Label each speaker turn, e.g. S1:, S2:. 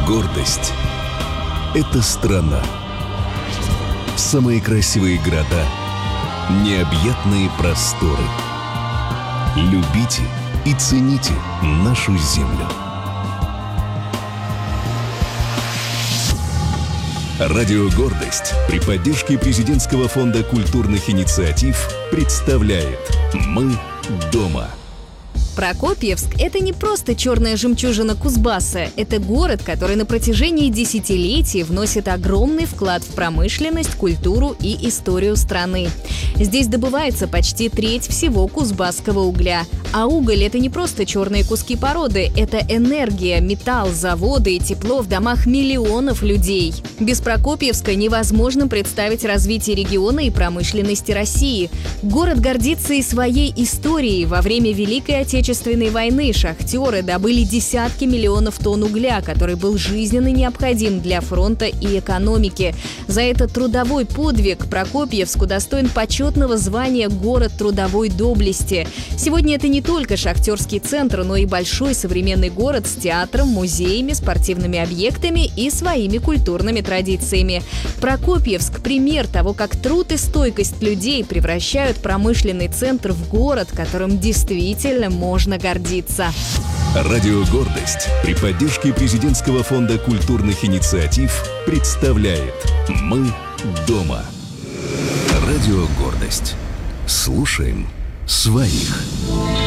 S1: Гордость – это страна. Самые красивые города, необъятные просторы. Любите и цените нашу землю. Радио «Гордость» при поддержке Президентского фонда культурных инициатив представляет «Мы дома».
S2: Прокопьевск – это не просто черная жемчужина Кузбасса. Это город, который на протяжении десятилетий вносит огромный вклад в промышленность, культуру и историю страны. Здесь добывается почти треть всего кузбасского угля. А уголь – это не просто черные куски породы, это энергия, металл, заводы и тепло в домах миллионов людей. Без Прокопьевска невозможно представить развитие региона и промышленности России. Город гордится и своей историей. Во время Великой Отечественной войны шахтеры добыли десятки миллионов тонн угля, который был жизненно необходим для фронта и экономики. За этот трудовой подвиг Прокопьевск удостоен почетного звания «Город трудовой доблести». Сегодня это не только шахтерский центр, но и большой современный город с театром, музеями, спортивными объектами и своими культурными традициями. Прокопьевск – пример того, как труд и стойкость людей превращают промышленный центр в город, которым действительно можно гордиться.
S1: Радио «Гордость» при поддержке Президентского фонда культурных инициатив представляет «Мы дома». Радио «Гордость». Слушаем своих.